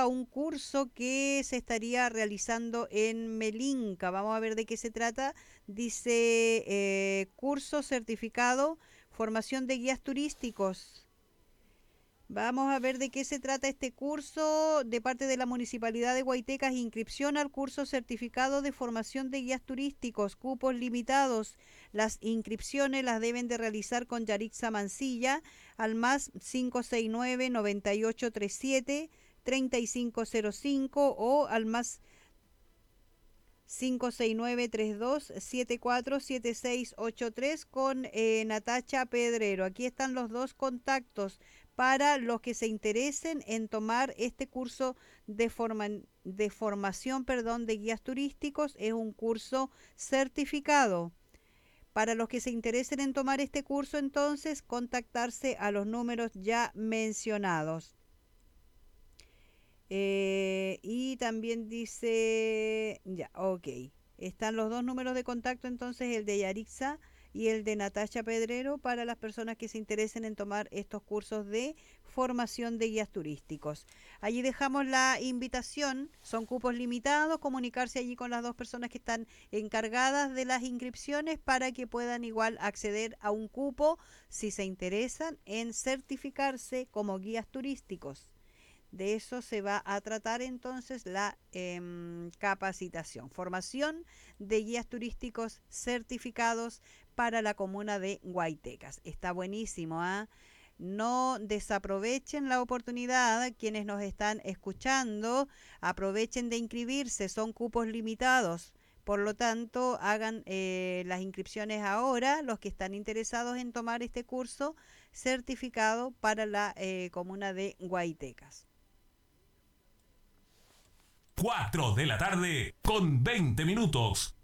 a un curso que se estaría realizando en Melinca. Vamos a ver de qué se trata. Dice curso certificado, formación de guías turísticos. Vamos a ver de qué se trata este curso de parte de la Municipalidad de Guaitecas. Inscripción al curso certificado de formación de guías turísticos, cupos limitados. Las inscripciones las deben de realizar con Yarixa Mancilla al más 569-9837-3505 o al más 569-3274-7683 con Natacha Pedrero. Aquí están los dos contactos para los que se interesen en tomar este curso de formación, de guías turísticos. Es un curso certificado. Para los que se interesen en tomar este curso, entonces, contactarse a los números ya mencionados. Y también dice, ya, ok. Están los dos números de contacto, entonces, el de Yarixa y el de Natacha Pedrero, para las personas que se interesen en tomar estos cursos de formación de guías turísticos. Allí dejamos la invitación, son cupos limitados, comunicarse allí con las dos personas que están encargadas de las inscripciones para que puedan igual acceder a un cupo si se interesan en certificarse como guías turísticos. De eso se va a tratar entonces la capacitación, formación de guías turísticos certificados para la comuna de Guaitecas. Está buenísimo, ¿ah? No desaprovechen la oportunidad, quienes nos están escuchando, aprovechen de inscribirse, son cupos limitados. Por lo tanto, hagan las inscripciones ahora, los que están interesados en tomar este curso certificado para la comuna de Guaitecas. 4 de la tarde con 20 minutos.